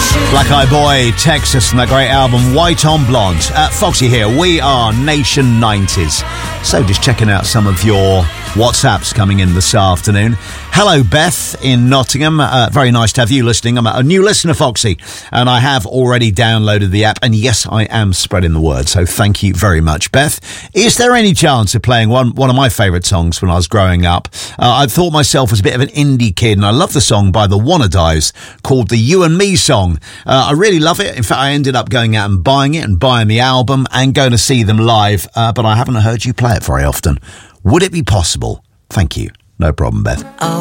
Black Eye Boy, Texas, and that great album White on Blonde. Foxy here, we are Nation 90s. So just checking out some of your WhatsApps coming in this afternoon. Hello, Beth in Nottingham. Very nice to have you listening. I'm a new listener, Foxy, and I have already downloaded the app. And yes, I am spreading the word. So thank you very much, Beth. Is there any chance of playing one of my favourite songs when I was growing up? I thought myself as a bit of an indie kid, and I love the song by the Wannadies called the You and Me song. I really love it. In fact, I ended up going out and buying it and buying the album and going to see them live, but I haven't heard you play it very often. Would it be possible? Thank you. No problem, Beth.